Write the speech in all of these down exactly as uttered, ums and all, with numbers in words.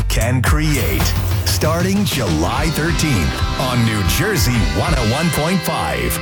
can create. Starting July thirteenth on New Jersey one oh one point five.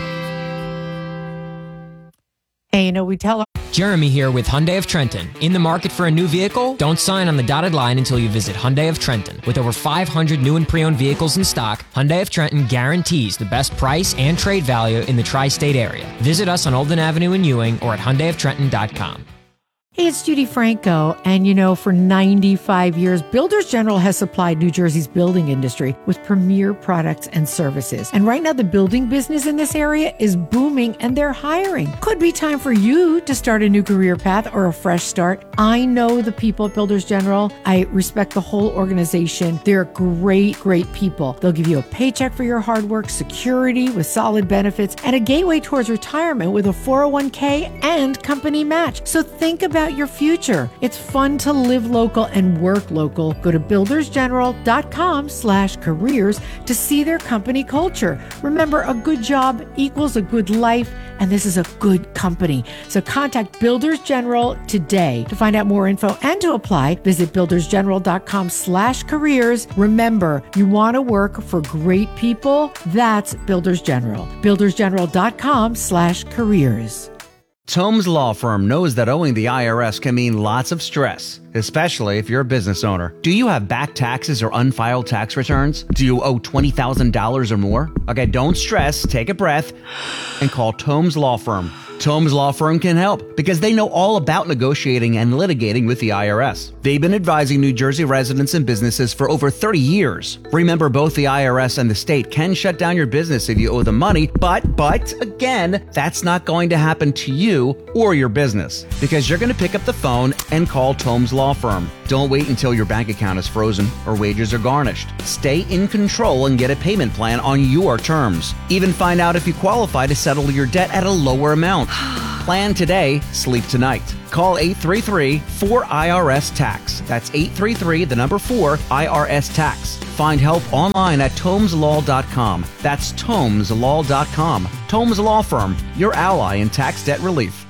Hey, you know, we tell Jeremy here with Hyundai of Trenton. In the market for a new vehicle? Don't sign on the dotted line until you visit Hyundai of Trenton. With over five hundred new and pre-owned vehicles in stock, Hyundai of Trenton guarantees the best price and trade value in the tri-state area. Visit us on Olden Avenue in Ewing or at hyundai of trenton dot com. Hey, it's Judy Franco, and you know, for ninety-five years, Builders General has supplied New Jersey's building industry with premier products and services. And right now, the building business in this area is booming, and they're hiring. Could be time for you to start a new career path or a fresh start. I know the people at Builders General. I respect the whole organization. They're great, great people. They'll give you a paycheck for your hard work, security with solid benefits, and a gateway towards retirement with a four oh one k and company match. So think about your future. It's fun to live local and work local. Go to builders general dot com slash careers to see their company culture. Remember, a good job equals a good life, and this is a good company. So contact Builders General today. To find out more info and to apply, visit builders general dot com slash careers. Remember, you want to work for great people? That's Builders General. builders general dot com slash careers. Tomes Law Firm knows that owing the I R S can mean lots of stress, especially if you're a business owner. Do you have back taxes or unfiled tax returns? Do you owe twenty thousand dollars or more? Okay, don't stress, take a breath, and call Tomes Law Firm. Tomes Law Firm can help because they know all about negotiating and litigating with the I R S. They've been advising New Jersey residents and businesses for over thirty years. Remember, both the I R S and the state can shut down your business if you owe them money, but, but, again, that's not going to happen to you or your business because you're going to pick up the phone and call Tomes Law Firm. Don't wait until your bank account is frozen or wages are garnished. Stay in control and get a payment plan on your terms. Even find out if you qualify to settle your debt at a lower amount. Plan today, sleep tonight. Call eight three three, four I R S, tax. That's eight three three, the number four, I R S, tax. Find help online at tomes law dot com. That's tomes law dot com. Tomes Law Firm, your ally in tax debt relief.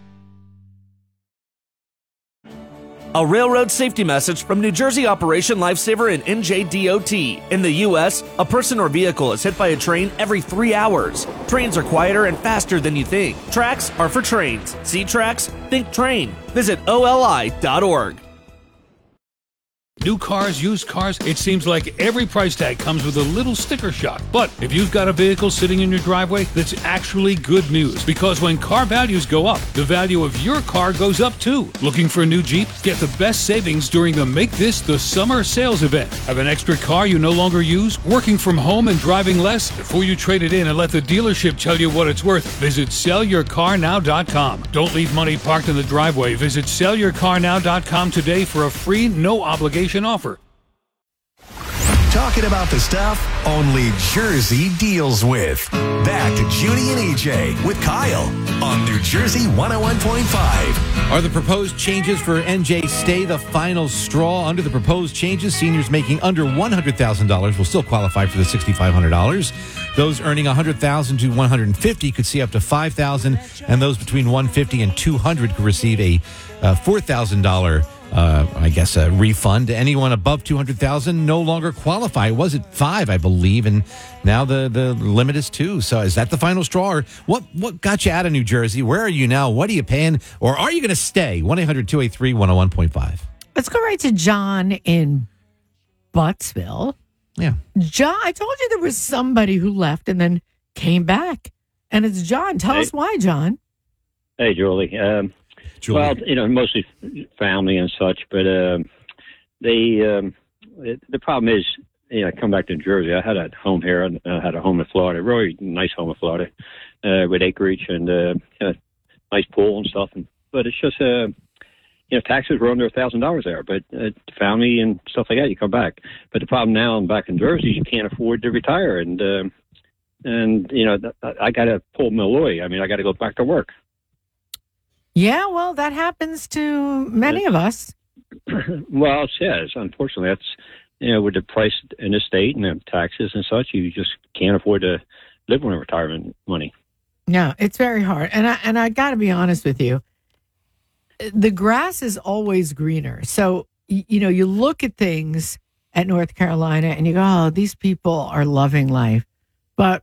A railroad safety message from New Jersey Operation Lifesaver and N J D O T. In the U S, a person or vehicle is hit by a train every three hours. Trains are quieter and faster than you think. Tracks are for trains. See tracks? Think train. Visit O L I dot org. New cars, used cars, it seems like every price tag comes with a little sticker shock. But if you've got a vehicle sitting in your driveway, that's actually good news. Because when car values go up, the value of your car goes up too. Looking for a new Jeep? Get the best savings during the Make This the Summer sales event. Have an extra car you no longer use? Working from home and driving less? Before you trade it in and let the dealership tell you what it's worth, visit sell your car now dot com. Don't leave money parked in the driveway. Visit sell your car now dot com today for a free, no obligation offer. Talking about the stuff only Jersey deals with. Back to Judy and E J with Kyle on New Jersey one oh one point five. Are the proposed changes for N J Stay the final straw? Under the proposed changes, seniors making under one hundred thousand dollars will still qualify for the six thousand five hundred dollars. Those earning one hundred thousand dollars to one hundred fifty thousand dollars could see up to five thousand dollars, and those between one hundred fifty thousand dollars and two hundred thousand dollars could receive a uh, four thousand dollars Uh, I guess a refund. Anyone above two hundred thousand dollars no longer qualify. It was at five, I believe, and now the, the limit is two. So is that the final straw? Or what, what got you out of New Jersey? Where are you now? What are you paying? Or are you going to stay? one eight hundred two eight three one oh one point five. Let's go right to John in Buttsville. Yeah. John, I told you there was somebody who left and then came back. And it's John. Tell hey. us why, John. Hey, Julie. Um, Julie. Well, you know, mostly family and such, but um, they um, it, the problem is, you know, I come back to New Jersey. I had a home here, and I had a home in Florida, a really nice home in Florida, uh, with acreage and uh, a nice pool and stuff. And, but it's just, uh, you know, taxes were under a thousand dollars there. But uh, family and stuff like that, you come back. But the problem now, I'm back in Jersey. You can't afford to retire, and um, and you know, I got to pull Malloy. I mean, I got to go back to work. Yeah, well, that happens to many of us. Well, it says, unfortunately, that's, you know, with the price in the state and the taxes and such, you just can't afford to live on retirement money. Yeah, it's very hard. And I, and I got to be honest with you. The grass is always greener. So, you know, you look at things at North Carolina and you go, oh, these people are loving life. But,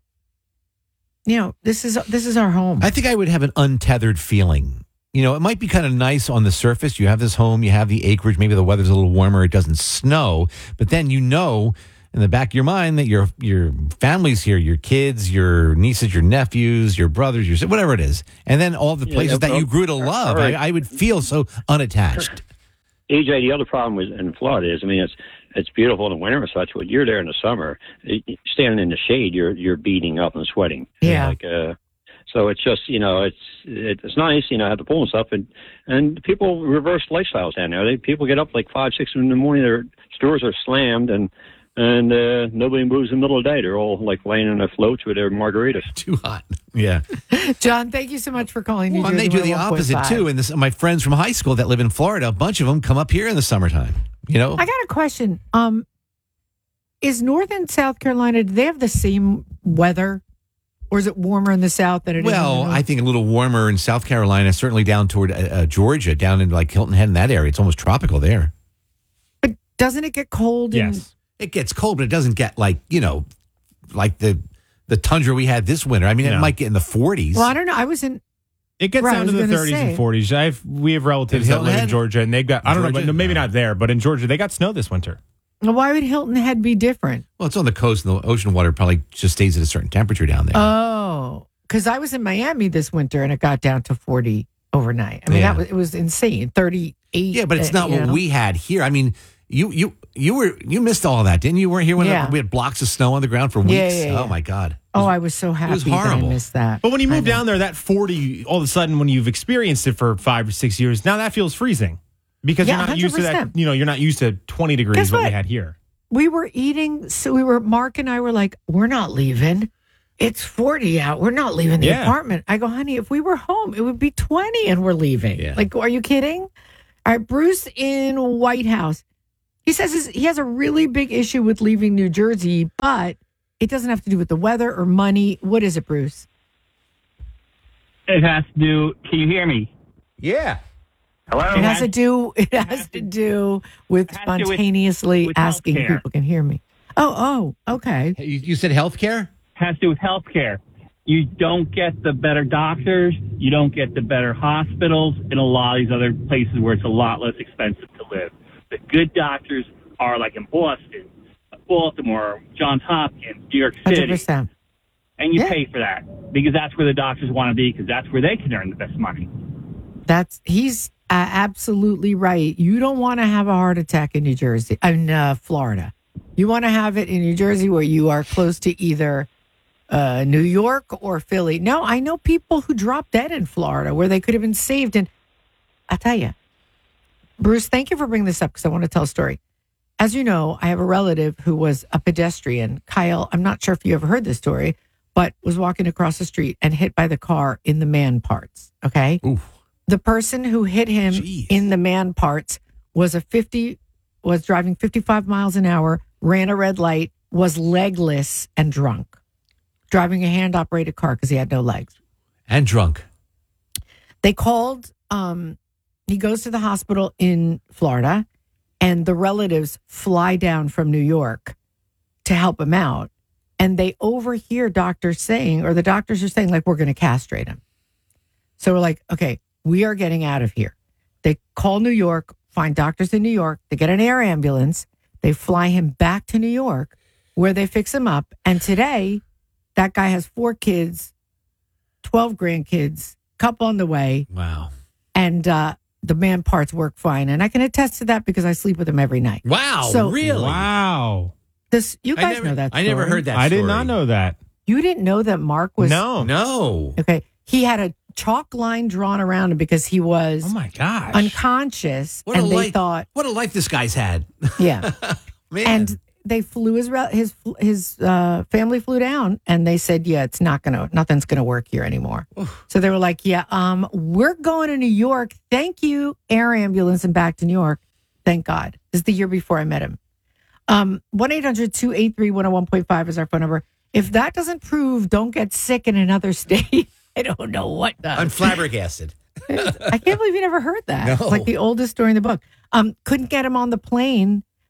you know, this is this is our home. I think I would have an untethered feeling. You know, it might be kind of nice on the surface. You have this home, you have the acreage, maybe the weather's a little warmer, it doesn't snow, but then you know in the back of your mind that your your family's here, your kids, your nieces, your nephews, your brothers, your whatever it is. And then all the places yeah, that well, you grew to love. right. I, I would feel so unattached. E J, the other problem with in Florida is, I mean, it's it's beautiful in the winter and such, but you're there in the summer, it, standing in the shade, you're you're beating up and sweating. Yeah. Like, uh, so it's just, you know, it's it's nice, you know, have the pool and stuff, and and people reverse lifestyles down there. They people get up like five, six in the morning, their stores are slammed, and and uh, nobody moves in the middle of the day. They're all like laying on their floats with their margaritas. Too hot. Yeah. John, thank you so much for calling New Well, and Jersey they do the one oh one point opposite five. too. And this, my friends from high school that live in Florida, a bunch of them come up here in the summertime. You know, I got a question. Um, is North and South Carolina, do they have the same weather? Or is it warmer in the South than it is in the well, North? I think a little warmer in South Carolina, certainly down toward uh, uh, Georgia, down in like Hilton Head in that area. It's almost tropical there. But doesn't it get cold? in- Yes. It gets cold, but it doesn't get like, you know, like the the tundra we had this winter. I mean, it No. might get in the forties. Well, I don't know. I was in. It gets Right, I down to was the gonna thirties say. and forties. I have, we have relatives In that Hilton live in Head? Georgia, and they've got, I don't know, Georgia? but no, maybe No. not there, but in Georgia, they got snow this winter. Why would Hilton Head be different? Well, it's on the coast, and the ocean water probably just stays at a certain temperature down there. Oh, because I was in Miami this winter and it got down to forty overnight. I mean, Yeah. that was, it was insane. thirty-eight. yeah, but it's uh, not you what know? we had here. I mean, you you you were you missed all of that, didn't you? You weren't here when Yeah. we had blocks of snow on the ground for weeks. Yeah, yeah, yeah. Oh my God. Oh, I was so happy was that I horrible. missed that. But when you I move know. down there, that forty, all of a sudden, when you've experienced it for five or six years, now that feels freezing because Yeah, you're not used to one hundred that. percent. You know, you're not used to twenty degrees Guess what we what? had here. We were eating, so we were, Mark and I were like, we're not leaving. It's forty out. We're not leaving the Yeah. apartment. I go, honey, if we were home, it would be twenty and we're leaving. Yeah. Like, are you kidding? All right, Bruce in White House. He says his, he has a really big issue with leaving New Jersey, but it doesn't have to do with the weather or money. What is it, Bruce? It has to do. Can you hear me? Yeah. Hello. It has to do. It has to do with It has to do with- spontaneously with asking healthcare. people can hear me. Oh, oh, okay. Hey, You, you said healthcare? Has to do with healthcare. You don't get the better doctors. You don't get the better hospitals in a lot of these other places where it's a lot less expensive to live. The good doctors are like in Boston, Baltimore, Johns Hopkins, New York City, Hundred percent. and you Yeah. pay for that because that's where the doctors want to be because that's where they can earn the best money. That's he's uh, absolutely right. You don't want to have a heart attack in New Jersey, in uh, Florida. You want to have it in New Jersey where you are close to either uh, New York or Philly. No, I know people who dropped dead in Florida where they could have been saved. And I'll tell you, Bruce, thank you for bringing this up because I want to tell a story. As you know, I have a relative who was a pedestrian. Kyle, I'm not sure if you ever heard this story, but was walking across the street and hit by the car in the man parts. Okay. Oof. The person who hit him Jeez. in the man parts was a fifty, was driving fifty-five miles an hour, ran a red light, was legless and drunk, driving a hand operated car because he had no legs. And drunk. They called, um, he goes to the hospital in Florida, and the relatives fly down from New York to help him out. And they overhear doctors saying, or the doctors are saying, like, we're going to castrate him. So we're like, okay, we are getting out of here. They call New York, find doctors in New York. They get an air ambulance. They fly him back to New York where they fix him up. And today, that guy has four kids, twelve grandkids, couple on the way. Wow. And uh, the man parts work fine. And I can attest to that because I sleep with him every night. Wow. So- really? Wow. This, you I guys never, know that I never story. heard that I did story. not know that. You didn't know that Mark was... No. No. Okay. He had a chalk line drawn around him because he was Oh my gosh. unconscious. What a and they life. thought, What a life this guy's had. yeah. Man. And they flew his re- his his uh, family flew down, and they said, "Yeah, it's not gonna, nothing's gonna work here anymore." So they were like, "Yeah, um, we're going to New York. Thank you, air ambulance, and back to New York. Thank God." This is the year before I met him. Um, one eight hundred two eight three one oh one point five is our phone number. If that doesn't prove don't get sick in another state, I don't know what does. I'm flabbergasted. I can't believe you never heard that. No. It's like the oldest story in the book. Um, couldn't get him on the plane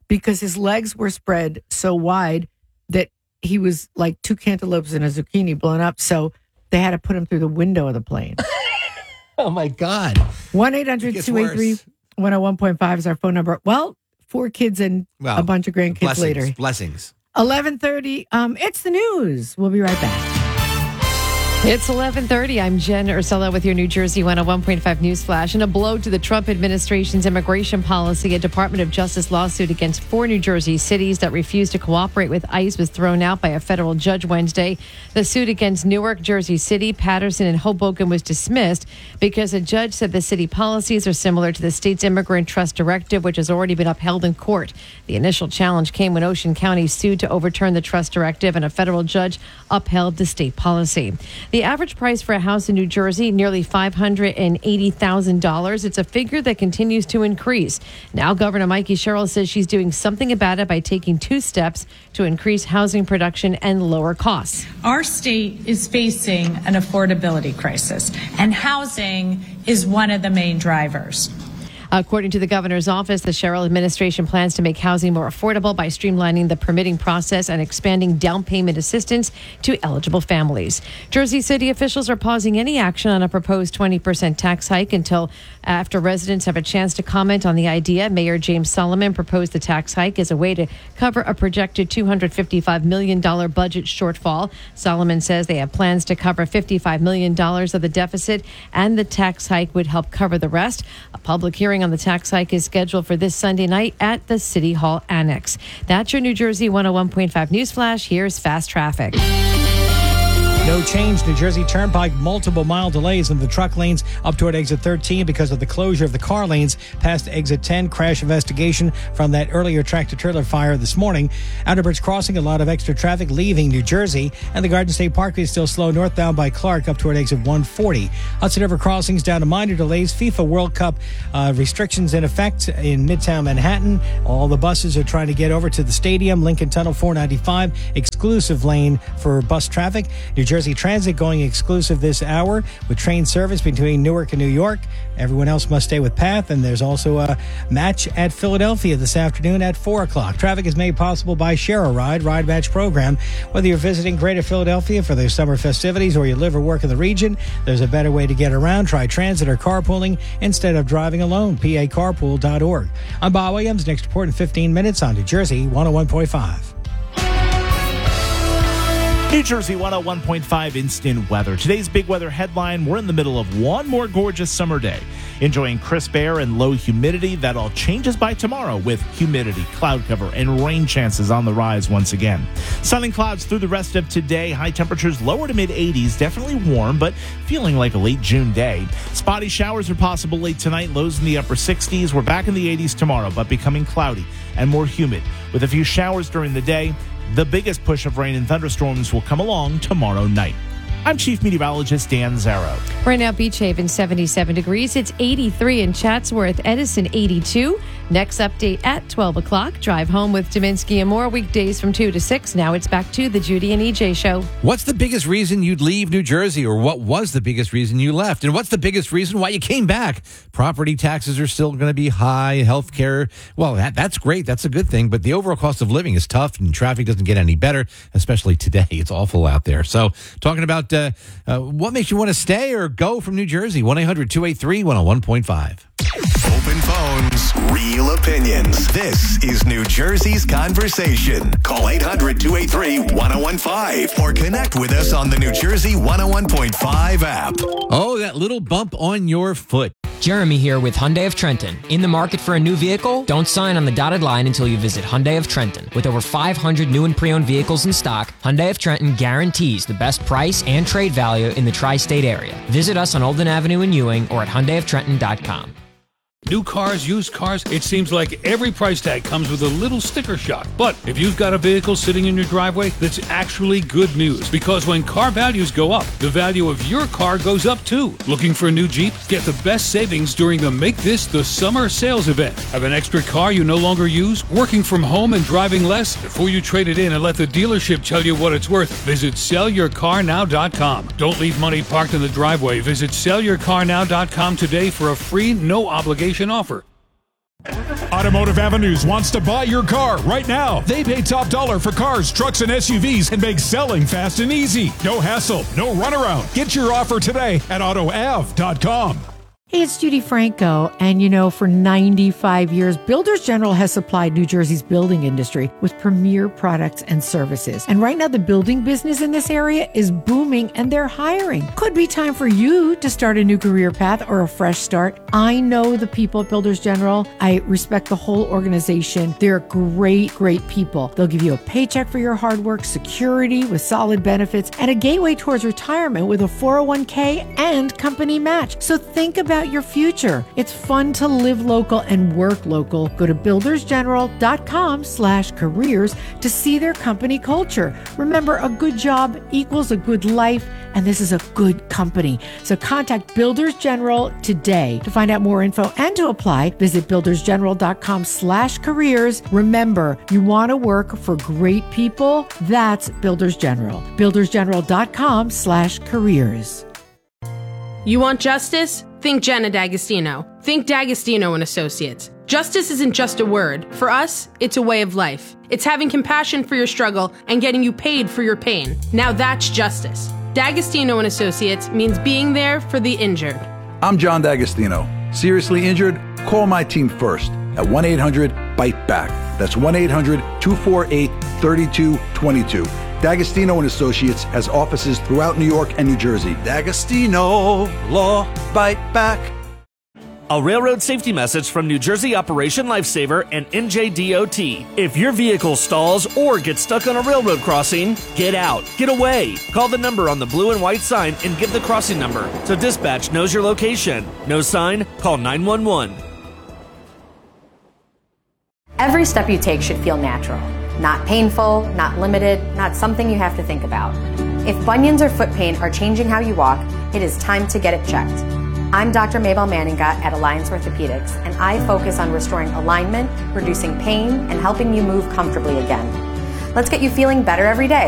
because his legs were spread so wide that he was like two cantaloupes and a zucchini blown up. So they had to put him through the window of the plane. Oh, my God. one eight hundred two eight three one oh one point five is our phone number. Well, four kids and Well, a bunch of grandkids blessings, later. Blessings. eleven thirty, um, it's the news. We'll be right back. It's eleven thirty. I'm Jen Ursula with your New Jersey one oh one point five News Flash. In a blow to the Trump administration's immigration policy, a Department of Justice lawsuit against four New Jersey cities that refused to cooperate with ICE was thrown out by a federal judge Wednesday. The suit against Newark, Jersey City, Patterson, and Hoboken was dismissed because a judge said the city policies are similar to the state's immigrant trust directive, which has already been upheld in court. The initial challenge came when Ocean County sued to overturn the trust directive, and a federal judge upheld the state policy. The average price for a house in New Jersey, nearly five hundred eighty thousand dollars. It's a figure that continues to increase. Now, Governor Mikey Sherrill says she's doing something about it by taking two steps to increase housing production and lower costs. Our state is facing an affordability crisis, and housing is one of the main drivers. According to the governor's office, the Sherrill administration plans to make housing more affordable by streamlining the permitting process and expanding down payment assistance to eligible families. Jersey City officials are pausing any action on a proposed twenty percent tax hike until after residents have a chance to comment on the idea. Mayor James Solomon proposed the tax hike as a way to cover a projected two hundred fifty-five million dollars budget shortfall. Solomon says they have plans to cover fifty-five million dollars of the deficit, and the tax hike would help cover the rest. A public hearing on the tax hike is scheduled for this Sunday night at the City Hall Annex. That's your New Jersey one oh one point five News Flash. Here's fast traffic. No change. New Jersey Turnpike, multiple mile delays in the truck lanes up toward exit thirteen because of the closure of the car lanes past exit ten. Crash investigation from that earlier tractor-trailer fire this morning. Outerbridge Crossing, a lot of extra traffic leaving New Jersey. And the Garden State Parkway is still slow northbound by Clark up toward exit one forty. Hudson River Crossings down to minor delays. FIFA World Cup uh, restrictions in effect in Midtown Manhattan. All the buses are trying to get over to the stadium. Lincoln Tunnel four ninety-five, exclusive lane for bus traffic. New Jersey Jersey Transit going exclusive this hour with train service between Newark and New York. Everyone else must stay with Path. And there's also a match at Philadelphia this afternoon at four o'clock. Traffic is made possible by Share a Ride, Ride Match program. Whether you're visiting Greater Philadelphia for their summer festivities or you live or work in the region, there's a better way to get around. Try transit or carpooling instead of driving alone. P A carpool dot org. I'm Bob Williams. Next report in fifteen minutes on New Jersey one oh one point five. New Jersey one oh one point five instant weather. Today's big weather headline, we're in the middle of one more gorgeous summer day. Enjoying crisp air and low humidity. That all changes by tomorrow with humidity, cloud cover, and rain chances on the rise once again. Sun and clouds through the rest of today. High temperatures lower to mid eighties. Definitely warm, but feeling like a late June day. Spotty showers are possible late tonight. Lows in the upper sixties. We're back in the eighties tomorrow, but becoming cloudy and more humid with a few showers during the day. The biggest push of rain and thunderstorms will come along tomorrow night. I'm Chief Meteorologist Dan Zarrow. Right now, Beach Haven, seventy-seven degrees. It's eighty-three in Chatsworth, Edison, eighty-two. Next update at twelve o'clock. Drive home with Dominski and more weekdays from two to six. Now it's back to the Judy and E J show. What's the biggest reason you'd leave New Jersey, or what was the biggest reason you left? And what's the biggest reason why you came back? Property taxes are still going to be high. Health care, well, that, that's great. That's a good thing. But the overall cost of living is tough, and traffic doesn't get any better, especially today. It's awful out there. So talking about uh, uh, what makes you want to stay or go from New Jersey, one eight hundred two eight three one oh one point five. Open phones, real opinions. This is New Jersey's Conversation. Call eight hundred two eight three one oh one five or connect with us on the New Jersey one oh one point five app. Oh, that little bump on your foot. Jeremy here with Hyundai of Trenton. In the market for a new vehicle? Don't sign on the dotted line until you visit Hyundai of Trenton. With over five hundred new and pre-owned vehicles in stock, Hyundai of Trenton guarantees the best price and trade value in the tri-state area. Visit us on Olden Avenue in Ewing or at hyundai of trenton dot com. New cars, used cars, it seems like every price tag comes with a little sticker shock. But if you've got a vehicle sitting in your driveway, that's actually good news. Because when car values go up, the value of your car goes up too. Looking for a new Jeep? Get the best savings during the Make This the Summer sales event. Have an extra car you no longer use? Working from home and driving less? Before you trade it in and let the dealership tell you what it's worth, visit sell your car now dot com. Don't leave money parked in the driveway. Visit sell your car now dot com today for a free, no obligation offer. Automotive Avenues wants to buy your car right now. They pay top dollar for cars, trucks, and S U Vs and make selling fast and easy. No hassle, no runaround. Get your offer today at auto av dot com. Hey, it's Judy Franco, and you know, for ninety-five years, Builders General has supplied New Jersey's building industry with premier products and services. And right now, the building business in this area is booming, and they're hiring. Could be time for you to start a new career path or a fresh start. I know the people at Builders General. I respect the whole organization. They're great, great people. They'll give you a paycheck for your hard work, security with solid benefits, and a gateway towards retirement with a four oh one k and company match. So think about your future. It's fun to live local and work local. Go to builders general dot com slash careers to see their company culture. Remember, a good job equals a good life, and this is a good company. So contact Builders General today. To find out more info and to apply, visit builders general dot com slash careers. Remember, you want to work for great people? That's Builders General. builders general dot com slash careers. You want justice? Think Jenna D'Agostino. Think D'Agostino and Associates. Justice isn't just a word. For us, it's a way of life. It's having compassion for your struggle and getting you paid for your pain. Now that's justice. D'Agostino and Associates means being there for the injured. I'm John D'Agostino. Seriously injured? Call my team first at one eight hundred bite back. That's one eight hundred two four eight three two two two. D'Agostino and Associates has offices throughout New York and New Jersey. D'Agostino Law Bite Back. A railroad safety message from New Jersey Operation Lifesaver and N J D O T. If your vehicle stalls or gets stuck on a railroad crossing, get out, get away. Call the number on the blue and white sign and give the crossing number so dispatch knows your location. No sign? Call nine one one. Every step you take should feel natural. Not painful, not limited, not something you have to think about. If bunions or foot pain are changing how you walk, it is time to get it checked. I'm Doctor Mabel Manninga at Alliance Orthopedics, and I focus on restoring alignment, reducing pain, and helping you move comfortably again. Let's get you feeling better every day.